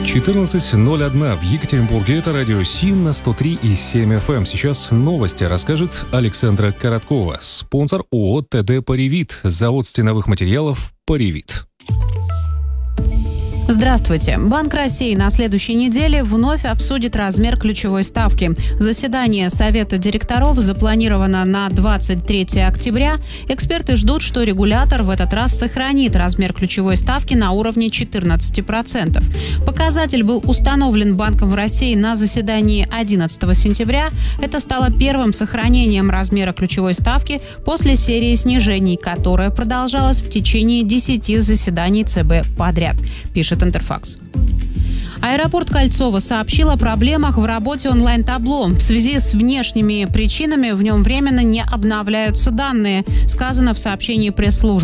14:01 в Екатеринбурге. Это радио СИН на 103,7 FM. Сейчас новости расскажет Александра Короткова. Спонсор ООО ТД «Паривит». Завод стеновых материалов «Паривит». Здравствуйте. Банк России на следующей неделе вновь обсудит размер ключевой ставки. Заседание Совета директоров запланировано на 23 октября. Эксперты ждут, что регулятор в этот раз сохранит размер ключевой ставки на уровне 14%. Показатель был установлен Банком России на заседании 11 сентября. Это стало первым сохранением размера ключевой ставки после серии снижений, которая продолжалась в течение 10 заседаний ЦБ подряд, пишет Интерфакс. Аэропорт Кольцово сообщил о проблемах в работе онлайн-табло. В связи с внешними причинами в нем временно не обновляются данные, сказано в сообщении пресс-службы.